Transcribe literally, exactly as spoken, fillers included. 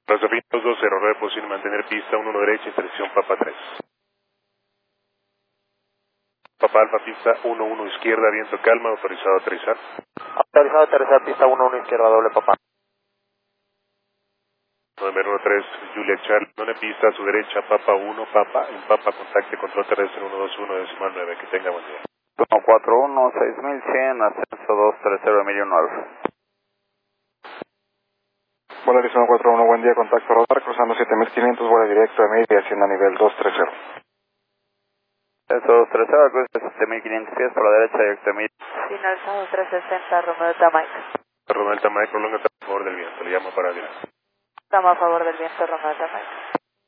Brasil dos cero, nueve, posible mantener pista uno uno derecha, intersección Papa tres. Papa Alfa, pista uno uno izquierda, viento calma, autorizado a aterrizar. Autorizado a aterrizar, pista uno uno izquierda, doble Papa. nueve uno tres, Julia Charlie, zona pista a su derecha, Papa uno, Papa, en Papa, contacte control terrestre uno dos uno, decimal nueve, que tenga buen día. uno cuatro uno, seis mil cien, ascenso dos tres cero, Emilio nueve. Volaris uno cuatro uno, buen día, contacto radar, cruzando siete mil quinientos, vuela directo a media, haciendo a nivel dos tres cero. Ascenso dos tres cero, cruce siete mil quinientos pies por la derecha, directo a media. Finalizado trescientos sesenta, Romeo Delta Mike. Romeo Delta Mike, prolonga a favor del viento, le llamo para adelante. Estamos a favor del viento, Romeo Delta Mike.